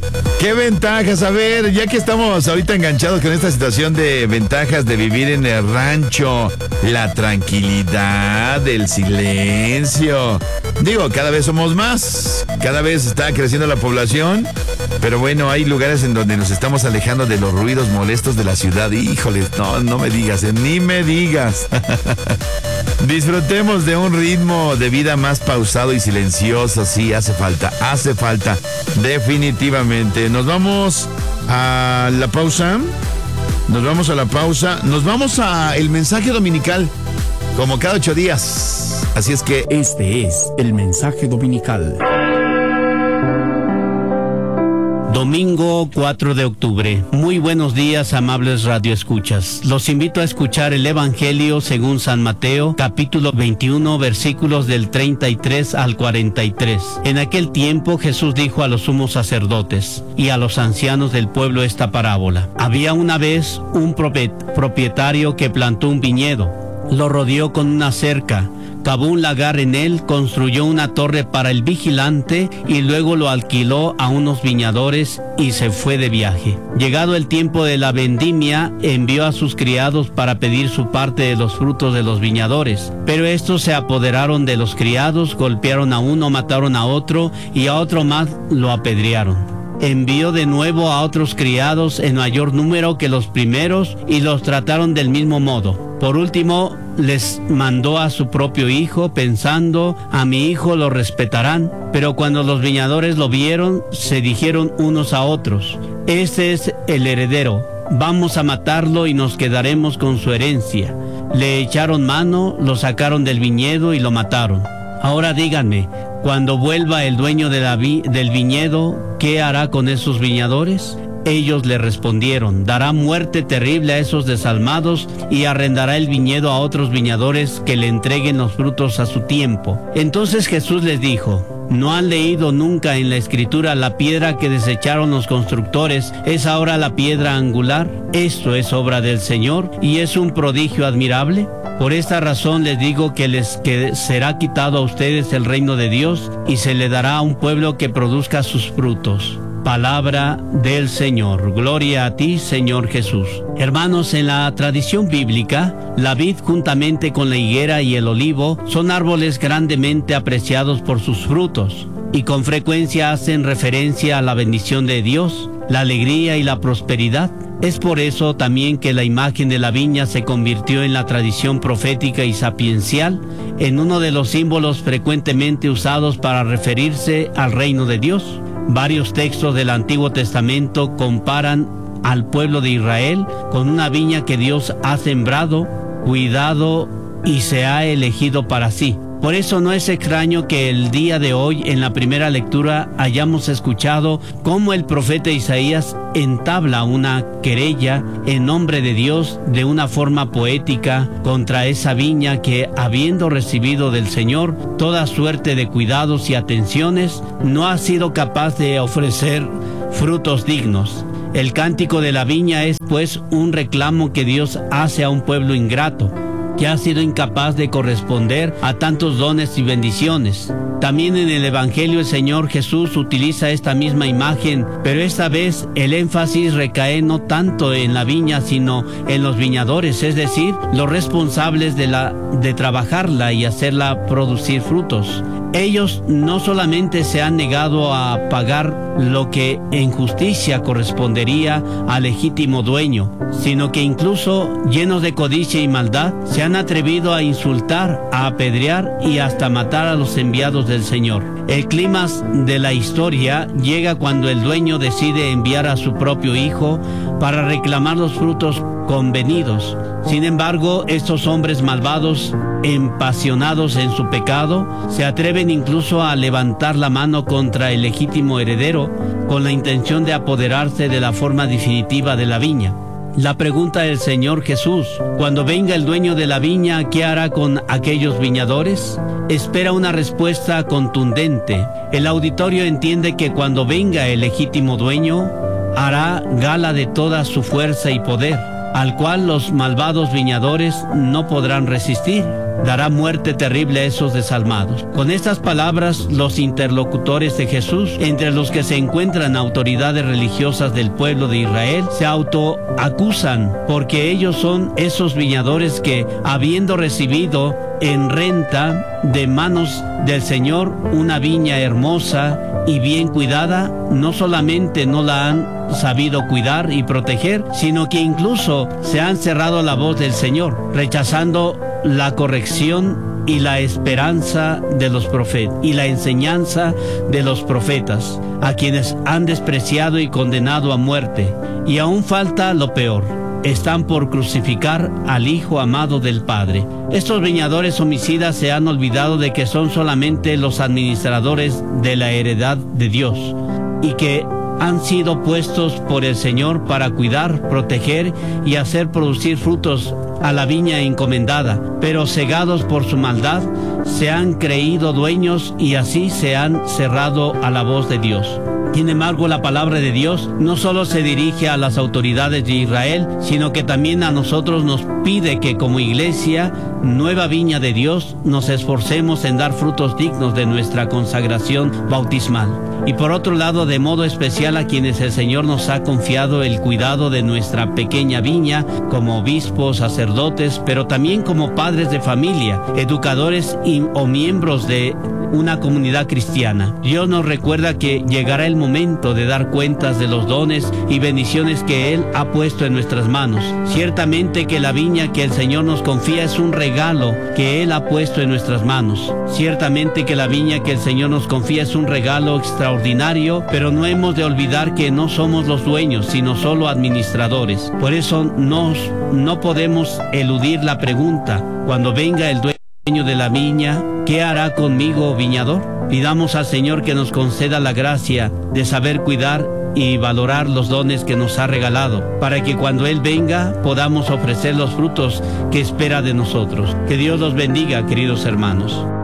¿Qué ventajas? A ver, ya que estamos ahorita enganchados con esta situación de ventajas de vivir en el rancho, la tranquilidad, el silencio. Digo, cada vez somos más, cada vez está creciendo la población, pero bueno, hay lugares en donde nos estamos alejando de los ruidos molestos de la ciudad. Híjoles, no me digas, ni me digas. Disfrutemos de un ritmo de vida más pausado y silencioso. Sí, hace falta, definitivamente. Nos vamos a la pausa. Nos vamos a el mensaje dominical, como cada 8 días. Así es que este es el mensaje dominical. Domingo 4 de octubre. Muy buenos días, amables radioescuchas. Los invito a escuchar el Evangelio según San Mateo, capítulo 21, versículos del 33 al 43. En aquel tiempo Jesús dijo a los sumos sacerdotes y a los ancianos del pueblo esta parábola. Había una vez un propietario que plantó un viñedo, lo rodeó con una cerca, cavó un lagar en él, construyó una torre para el vigilante y luego lo alquiló a unos viñadores y se fue de viaje. Llegado el tiempo de la vendimia, envió a sus criados para pedir su parte de los frutos de los viñadores. Pero estos se apoderaron de los criados, golpearon a uno, mataron a otro y a otro más lo apedrearon. Envió de nuevo a otros criados en mayor número que los primeros y los trataron del mismo modo. Por último, les mandó a su propio hijo, pensando, a mi hijo lo respetarán. Pero cuando los viñadores lo vieron, se dijeron unos a otros, este es el heredero, vamos a matarlo y nos quedaremos con su herencia. Le echaron mano, lo sacaron del viñedo y lo mataron. Ahora díganme, cuando vuelva el dueño de del viñedo, ¿qué hará con esos viñadores? Ellos le respondieron, dará muerte terrible a esos desalmados y arrendará el viñedo a otros viñadores que le entreguen los frutos a su tiempo. Entonces Jesús les dijo, ¿no han leído nunca en la Escritura la piedra que desecharon los constructores es ahora la piedra angular? Esto es obra del Señor y es un prodigio admirable. Por esta razón les digo que será quitado a ustedes el reino de Dios y se le dará a un pueblo que produzca sus frutos. Palabra del Señor. Gloria a ti, Señor Jesús. Hermanos, en la tradición bíblica, la vid juntamente con la higuera y el olivo son árboles grandemente apreciados por sus frutos y con frecuencia hacen referencia a la bendición de Dios, la alegría y la prosperidad. Es por eso también que la imagen de la viña se convirtió en la tradición profética y sapiencial, en uno de los símbolos frecuentemente usados para referirse al reino de Dios. Varios textos del Antiguo Testamento comparan al pueblo de Israel con una viña que Dios ha sembrado, cuidado y se ha elegido para sí. Por eso no es extraño que el día de hoy, en la primera lectura, hayamos escuchado cómo el profeta Isaías entabla una querella en nombre de Dios de una forma poética contra esa viña que, habiendo recibido del Señor toda suerte de cuidados y atenciones, no ha sido capaz de ofrecer frutos dignos. El cántico de la viña es, pues, un reclamo que Dios hace a un pueblo ingrato, que ha sido incapaz de corresponder a tantos dones y bendiciones. También en el Evangelio el Señor Jesús utiliza esta misma imagen, pero esta vez el énfasis recae no tanto en la viña, sino en los viñadores, es decir, los responsables de trabajarla y hacerla producir frutos. Ellos no solamente se han negado a pagar lo que en justicia correspondería al legítimo dueño, sino que incluso, llenos de codicia y maldad, se han atrevido a insultar, a apedrear y hasta matar a los enviados del Señor. El clímax de la historia llega cuando el dueño decide enviar a su propio hijo para reclamar los frutos convenidos. Sin embargo, estos hombres malvados, empasionados en su pecado, se atreven incluso a levantar la mano contra el legítimo heredero con la intención de apoderarse de la forma definitiva de la viña. La pregunta del Señor Jesús, cuando venga el dueño de la viña, ¿qué hará con aquellos viñadores? Espera una respuesta contundente. El auditorio entiende que cuando venga el legítimo dueño, hará gala de toda su fuerza y poder, al cual los malvados viñadores no podrán resistir. dará muerte terrible a esos desalmados. Con estas palabras, los interlocutores de Jesús, entre los que se encuentran autoridades religiosas del pueblo de Israel, se autoacusan porque ellos son esos viñadores que, habiendo recibido en renta de manos del Señor una viña hermosa y bien cuidada, no solamente no la han sabido cuidar y proteger, sino que incluso se han cerrado la voz del Señor, rechazando la corrección y la esperanza de los profetas y la enseñanza de los profetas, a quienes han despreciado y condenado a muerte. Y aún falta lo peor: están por crucificar al Hijo amado del Padre. Estos viñadores homicidas se han olvidado de que son solamente los administradores de la heredad de Dios y que han sido puestos por el Señor para cuidar, proteger y hacer producir frutos a la viña encomendada, pero cegados por su maldad, se han creído dueños y así se han cerrado a la voz de Dios. Sin embargo, la palabra de Dios no solo se dirige a las autoridades de Israel, sino que también a nosotros nos pide que como iglesia, nueva viña de Dios, nos esforcemos en dar frutos dignos de nuestra consagración bautismal. Y por otro lado, de modo especial a quienes el Señor nos ha confiado el cuidado de nuestra pequeña viña, como obispos, sacerdotes, pero también como padres de familia, educadores o miembros de una comunidad cristiana. Dios nos recuerda que llegará el momento de dar cuentas de los dones y bendiciones que Él ha puesto en nuestras manos. Ciertamente que la viña que el Señor nos confía es un regalo que Él ha puesto en nuestras manos. Ciertamente que la viña que el Señor nos confía es un regalo extraordinario, pero no hemos de olvidar que no somos los dueños, sino solo administradores. Por eso no podemos eludir la pregunta: cuando venga el dueño de la viña, ¿qué hará conmigo, viñador? Pidamos al Señor que nos conceda la gracia de saber cuidar y valorar los dones que nos ha regalado, para que cuando Él venga podamos ofrecer los frutos que espera de nosotros. Que Dios los bendiga, queridos hermanos.